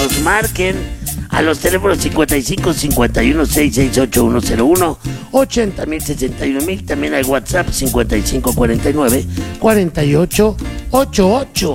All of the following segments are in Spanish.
nos marquen a los teléfonos 55 51 668 101, 80,000, 61,000. También hay WhatsApp 55 49 48 88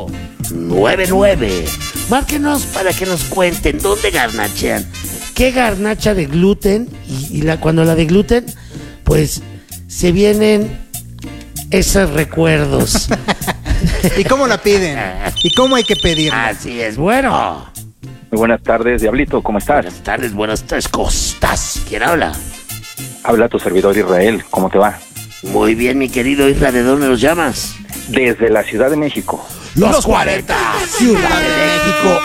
99. Márquenos para que nos cuenten dónde garnachean, qué garnacha de gluten y cuando la de gluten, pues se vienen esos recuerdos. ¿Y cómo la piden? ¿Y cómo hay que pedirla? Así es, bueno. Muy buenas tardes, Diablito, ¿cómo estás? Buenas tardes, ¿cómo estás? ¿Quién habla? Habla tu servidor Israel, ¿cómo te va? Muy bien, mi querido Isra, ¿de dónde nos llamas? Desde la Ciudad de México. Los 40, Ciudad de México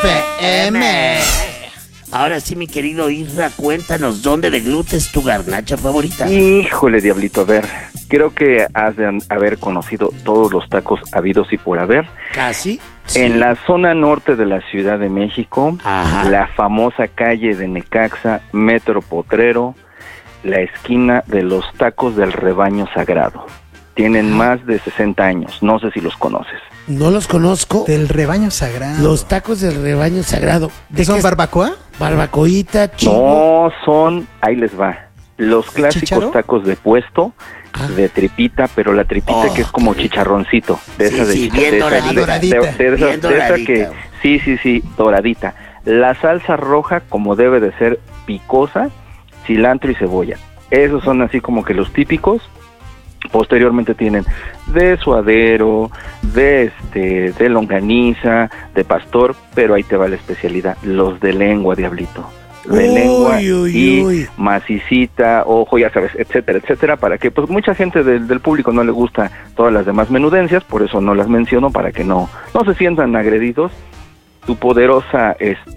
FM. Ahora sí, mi querido Isra, cuéntanos, ¿dónde de gluten es tu garnacha favorita? Híjole, Diablito, a ver, creo que has de haber conocido todos los tacos habidos y por haber. ¿Casi? Sí. En la zona norte de la Ciudad de México, Ajá. la famosa calle de Necaxa, Metro Potrero, la esquina de los tacos del Rebaño Sagrado. Tienen más de 60 años, no sé si los conoces. No los conozco. Del Rebaño Sagrado. Los tacos del Rebaño Sagrado. ¿Qué son, barbacoa? Barbacoita, chivo. No, son, ahí les va, los clásicos ¿Chícharo? tacos de puesto, de tripita, pero la tripita que es como chicharroncito, de Sí, esa de sí, bien doradita. de esa Bien doradita. que sí, doradita. La salsa roja como debe de ser picosa, cilantro y cebolla. Esos son así como que los típicos. Posteriormente tienen de suadero, de longaniza, de pastor, pero ahí te va la especialidad, los de lengua, Diablito. De lengua y macicita, ojo, ya sabes, etcétera, etcétera, para que pues mucha gente del público no le gusta todas las demás menudencias, por eso no las menciono, para que no se sientan agredidos. Tu poderosa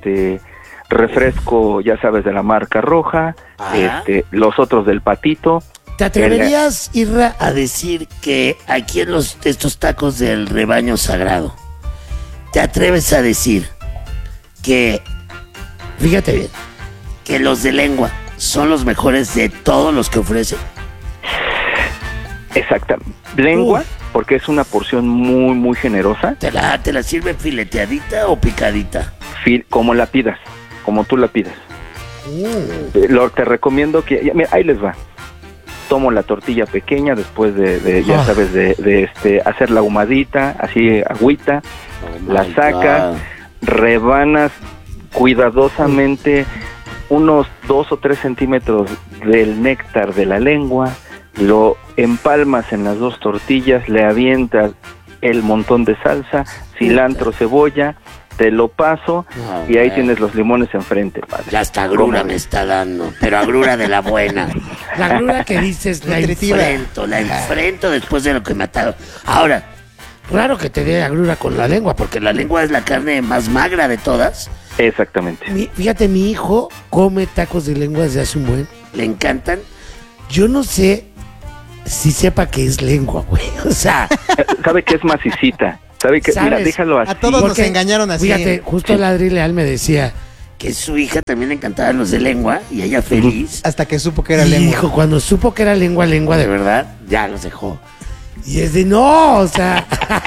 refresco, ya sabes, de la marca roja, los otros del patito. ¿Te atreverías, Irra, a decir que aquí en estos tacos del Rebaño Sagrado, te atreves a decir que, fíjate bien, que los de lengua son los mejores de todos los que ofrecen? Exacta. Lengua, porque es una porción muy, muy generosa. ¿Te la sirven fileteadita o picadita? Como la pidas, como tú la pidas. Te recomiendo que, mira, ahí les va. Tomo la tortilla pequeña después de ya sabes, de hacer la ahumadita, así agüita, la sacas, rebanas cuidadosamente unos 2 o 3 centímetros del néctar de la lengua, lo empalmas en las 2 tortillas, le avientas el montón de salsa, cilantro, cebolla, te lo paso y ahí tienes los limones enfrente, padre. Ya hasta agrura me está dando, pero agrura de la buena. La agrura que dices, la enfrento después de lo que me ataron. Ahora, raro que te dé agrura con la lengua, porque la lengua es la carne más magra de todas. Exactamente. Fíjate, mi hijo come tacos de lengua desde hace un buen. Le encantan. Yo no sé si sepa que es lengua, güey. O sea, sabe que es macicita. ¿Sabe que? Mira, déjalo así. A todos nos engañaron así. Fíjate, justo Ladri Leal me decía que su hija también le encantaban los de lengua y ella feliz. Hasta que supo que era lengua. Hijo, cuando supo que era lengua de verdad, ya los dejó. Y es de no, o sea.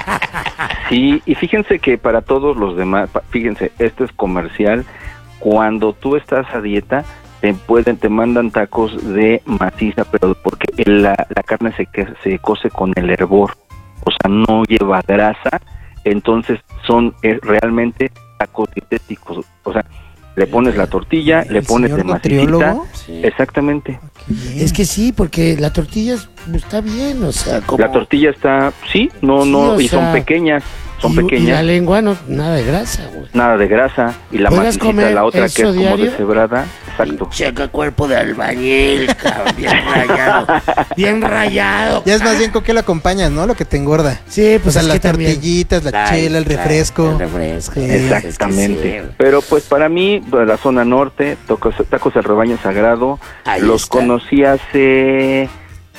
Sí, y fíjense que para todos los demás, fíjense, esto es comercial. Cuando tú estás a dieta, te mandan tacos de maciza, pero porque la carne se cose con el hervor. O sea, no lleva grasa, entonces son realmente tacos dietéticos. O sea, le pones la tortilla, le pones de macicita. Sí. Exactamente. Es que sí, porque la tortilla está bien, o sea, como... La tortilla está, y son pequeñas. Y la lengua, nada de grasa, güey. Nada de grasa. Y la macicita, la otra que es como deshebrada. Exacto. Checa cuerpo de albañil, cabrón, bien rayado. Bien rayado. Ya es más bien con qué lo acompañas, ¿no? Lo que te engorda. Sí, pues o sea, las tortillitas, la chela, el refresco. El refresco. Sí, exactamente. Sí. Pero pues para mí, de la zona norte, tacos del Rebaño Sagrado, ahí los conocí hace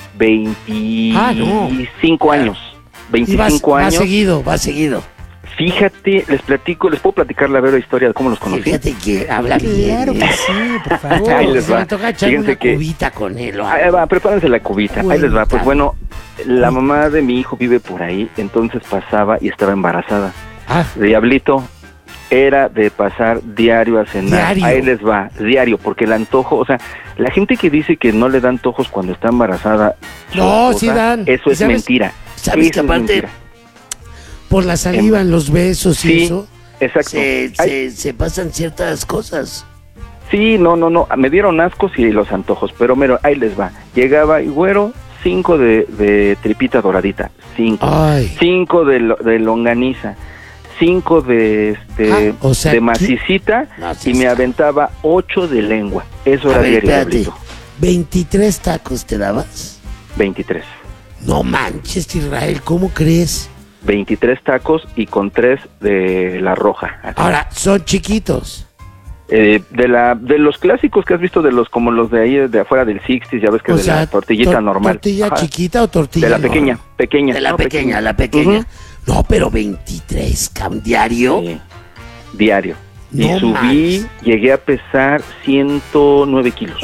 25 años. 25 años. Va seguido. Fíjate, les puedo platicar la vera historia de cómo los conocí. Fíjate que habla bien. Claro que sí, por favor. Ahí les va. Me toca echar una cubita con él. Ahí va, prepárense la cubita. Ahí les va. Pues bueno, la mamá de mi hijo vive por ahí, entonces pasaba y estaba embarazada. Diablito, era de pasar diario a cenar. Diario. Ahí les va, diario, porque el antojo, o sea, la gente que dice que no le da antojos cuando está embarazada, No, su sí esposa, dan. eso ¿Y es sabes- mentira. sabes Eso que es aparte- mentira. Por la saliva, en los besos y Sí, eso, exacto. se pasan ciertas cosas. Sí, no, me dieron ascos y los antojos, pero mira, ahí les va. Llegaba y güero, 5 de tripita doradita, 5. Ay. 5 de longaniza, 5 O sea, de macicita No, sí y me está. aventaba 8 de lengua. Eso A era ver, diario, espérate. Diablito. 23 tacos te dabas. 23. No manches, Israel, ¿cómo crees? 23 tacos y con 3 de la roja. Así. Ahora, son chiquitos. De los clásicos que has visto, de los como los de ahí de afuera del 60s, ya ves que O de sea, la tortillita normal. ¿Tortilla Ajá. chiquita o tortilla De la normal? pequeña. De la no, pequeña, la pequeña. Ujú. No, pero 23, diario. Sí, diario. No Y subí, manches. llegué a pesar 109 kilos.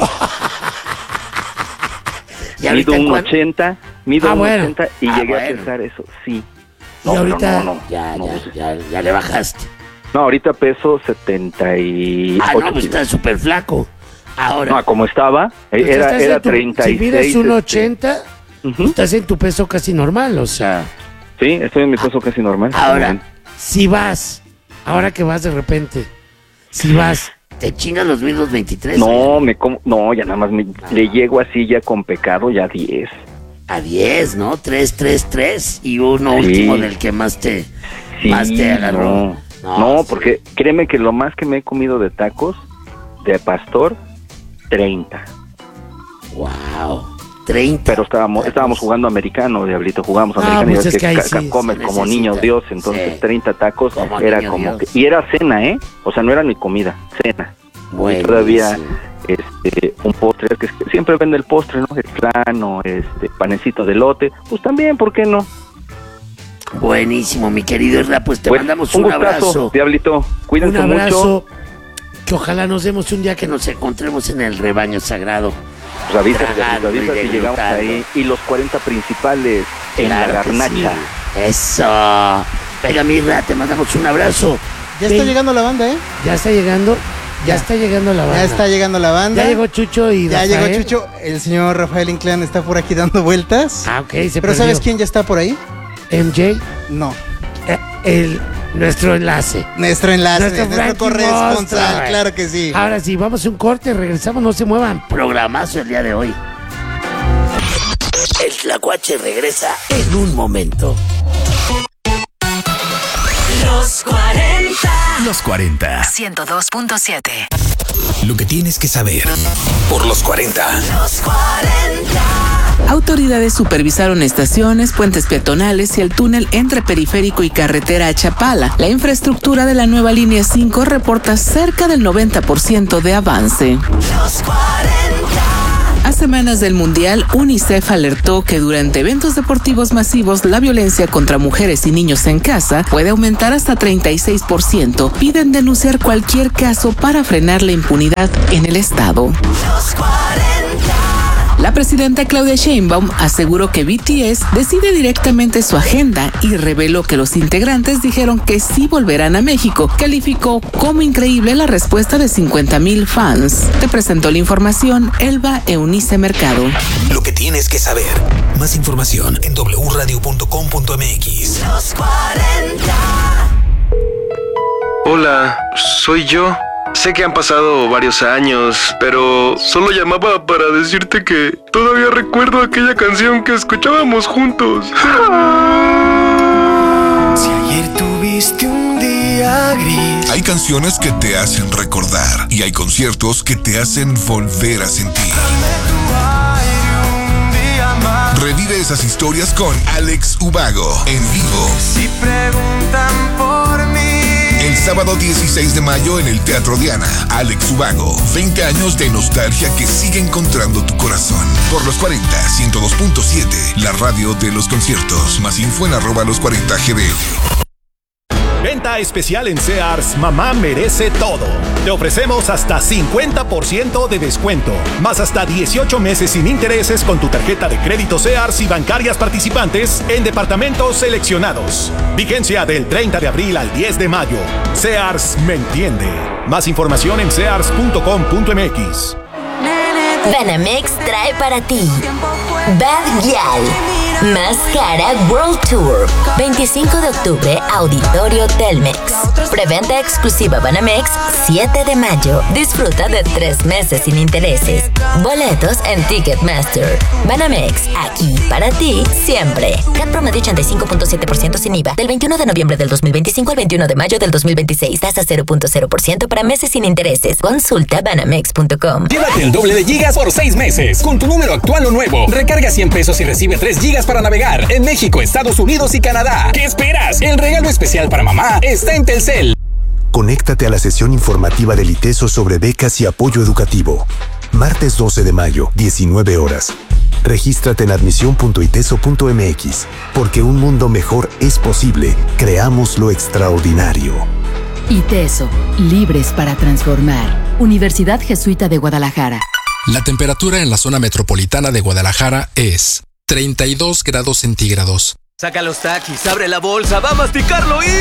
¿Y ahorita Mido un cuánto? 80, mido Ah, un bueno. 80 y Ah, llegué bueno. a pesar eso, sí. Y No, ahorita pero no, ya le bajaste. No, ahorita peso 78 Ah, no, pues kilos. estás súper flaco. Ahora, No, como estaba, pues era estás en tu- 36. Si mides un 80, Ujú. estás en tu peso casi normal, o sea. Sí, estoy en mi peso casi normal. Ahora, si vas, ahora que vas de repente, si vas, te chingan los mismos 23. No, ya nada más le llego así ya con pecado, ya 10. A 10, ¿no? 3, 3, 3. Y uno Sí. último del que más te agarró. No, sí. porque créeme que lo más que me he comido de tacos de pastor, 30. Wow. 30. Pero estábamos jugando americano, Diablito, jugamos americano pues y es es que ahí que sí comes se como necesita. niño Dios, entonces Sí. 30 tacos Como era niño como Dios. que... Y era cena, O sea, no era ni comida, cena. Y Buenísimo. todavía un postre, que siempre vende el postre, ¿no? El plano, panecito de elote, pues también, ¿por qué no? Buenísimo, mi querido Isra, pues te Pues, mandamos un un gustazo, abrazo. Diablito, Un cuídense abrazo. mucho. Que ojalá nos demos un día que nos encontremos en el rebaño sagrado. Pues avisa, Tragando Diablito, avisa y si llegamos degustando. ahí. Y los 40 principales en Claro la que garnacha. sí. Eso. Venga, mi Isra, te mandamos un abrazo. Ya está Ven, llegando la banda, ¿eh? Ya está llegando. Ya Ya. está llegando la banda. Ya está llegando la banda. Ya llegó Chucho y Ya Rafael. llegó Chucho. El señor Rafael Inclán está por aquí dando vueltas. Ah, ok, se Pero perdió. ¿sabes quién ya está por ahí? MJ, No. nuestro enlace. Nuestro enlace, Nuestro nuestro Frankie corresponsal, Monster. claro que sí. Ahora sí, vamos a un corte, regresamos, no se muevan. Programazo el día de hoy. El Tlacuache regresa en un momento. Los 40. Los 40. 102.7. Lo que tienes que saber por los 40. Los 40. Autoridades supervisaron estaciones, puentes peatonales y el túnel entre Periférico y Carretera a Chapala. La infraestructura de la nueva línea 5 reporta cerca del 90% de avance. Los 40. A semanas del Mundial, UNICEF alertó que durante eventos deportivos masivos la violencia contra mujeres y niños en casa puede aumentar hasta 36%. Piden denunciar cualquier caso para frenar la impunidad en el estado. Los 40. La presidenta Claudia Sheinbaum aseguró que BTS decide directamente su agenda y reveló que los integrantes dijeron que sí volverán a México. Calificó como increíble la respuesta de 50,000 fans. Te presentó la información Elba Eunice Mercado. Lo que tienes que saber. Más información en wradio.com.mx. Los 40. Hola, soy yo. Sé que han pasado varios años, pero solo llamaba para decirte que todavía recuerdo aquella canción que escuchábamos juntos. Si ayer tuviste un día gris. Hay canciones que te hacen recordar y hay conciertos que te hacen volver a sentir. Revive esas historias con Alex Ubago en vivo. Si preguntan por mí. El sábado 16 de mayo en el Teatro Diana, Alex Ubago, 20 años de nostalgia que sigue encontrando tu corazón. Por los 40, 102.7, la radio de los conciertos. Más info en @los40gdl. En Oferta especial en Sears, mamá merece todo. Te ofrecemos hasta 50% de descuento, más hasta 18 meses sin intereses con tu tarjeta de crédito Sears y bancarias participantes en departamentos seleccionados. Vigencia del 30 de abril al 10 de mayo. Sears me entiende. Más información en sears.com.mx. Banamex trae para ti Bad Gyal Más Cara World Tour, 25 de octubre, Auditorio Telmex. Preventa exclusiva Banamex, 7 de mayo. Disfruta de 3 meses sin intereses. Boletos en Ticketmaster. Banamex, aquí para ti siempre. CAT promedio 85.7% sin IVA. Del 21 de noviembre del 2025 al 21 de mayo del 2026. Tasa 0.0% para meses sin intereses. Consulta banamex.com. Llévate el doble de gigas por 6 meses. Con tu número actual o nuevo. Recarga 100 pesos y recibe 3 gigas para navegar en México, Estados Unidos y Canadá. ¿Qué esperas? El regalo especial para mamá está en Telcel. Conéctate a la sesión informativa del ITESO sobre becas y apoyo educativo. Martes 12 de mayo, 19 horas. Regístrate en admisión.iteso.mx. Porque un mundo mejor es posible. Creamos lo extraordinario. ITESO, libres para transformar. Universidad Jesuita de Guadalajara. La temperatura en la zona metropolitana de Guadalajara es 32 grados centígrados. Saca los Takis, abre la bolsa, va a masticarlo y...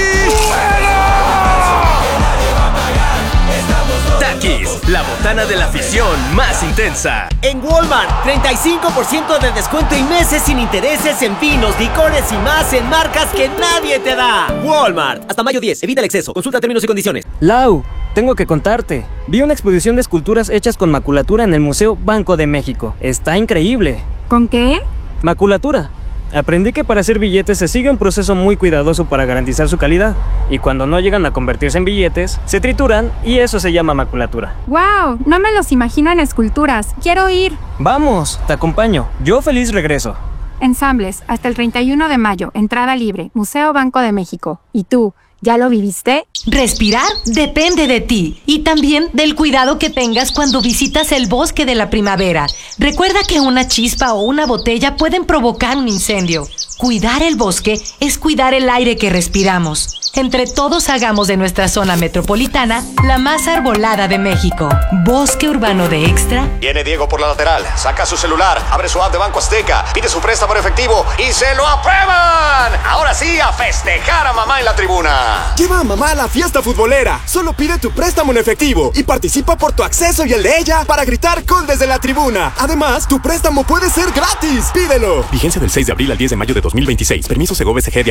Takis, la botana de la afición más intensa. En Walmart, 35% de descuento y meses sin intereses en vinos, licores y más en marcas que nadie te da. Walmart, hasta mayo 10, evita el exceso, consulta términos y condiciones. Lau, tengo que contarte. Vi una exposición de esculturas hechas con maculatura en el Museo Banco de México. Está increíble. ¿Con qué? Maculatura. Aprendí que para hacer billetes se sigue un proceso muy cuidadoso para garantizar su calidad. Y cuando no llegan a convertirse en billetes, se trituran y eso se llama maculatura. ¡Wow! No me los imagino en esculturas. ¡Quiero ir! Vamos, te acompaño. Yo feliz regreso. Ensambles, hasta el 31 de mayo. Entrada libre. Museo Banco de México. ¿Y tú? ¿Ya lo viviste? Respirar depende de ti y también del cuidado que tengas cuando visitas el bosque de la primavera. Recuerda que una chispa o una botella pueden provocar un incendio. Cuidar el bosque es cuidar el aire que respiramos. Entre todos hagamos de nuestra zona metropolitana la más arbolada de México. Bosque Urbano de Extra. Viene Diego por la lateral, saca su celular, abre su app de Banco Azteca, pide su préstamo en efectivo y ¡se lo aprueban! Ahora sí, a festejar a mamá en la tribuna. Lleva a mamá a la fiesta futbolera. Solo pide tu préstamo en efectivo y participa por tu acceso y el de ella para gritar gol desde la tribuna. Además, tu préstamo puede ser gratis. ¡Pídelo! Vigencia del 6 de abril al 10 de mayo de 2026. Permiso Segov-SG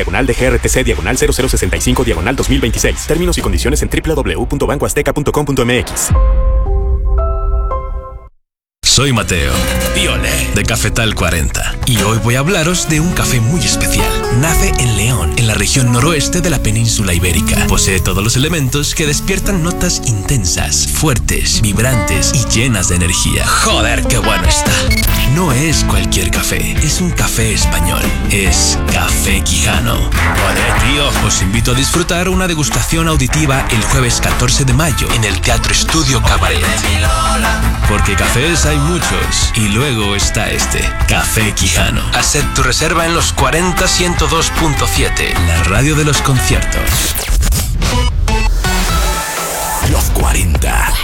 /DGRTC/0065/2026. Términos y condiciones en www.bancoazteca.com.mx. Soy Mateo, Piole, de Cafetal 40. Y hoy voy a hablaros de un café muy especial. Nace en León, en la región noroeste de la península ibérica. Posee todos los elementos que despiertan notas intensas, fuertes, vibrantes y llenas de energía. ¡Joder, qué bueno está! No es cualquier café, es un café español. Es Café Quijano. Joder, tío, os invito a disfrutar una degustación auditiva el jueves 14 de mayo en el Teatro Estudio Cabaret. Porque cafés hay muchos y luego está este, Café Quijano. Haced tu reserva en los 40-102.7, la radio de los conciertos. Los 40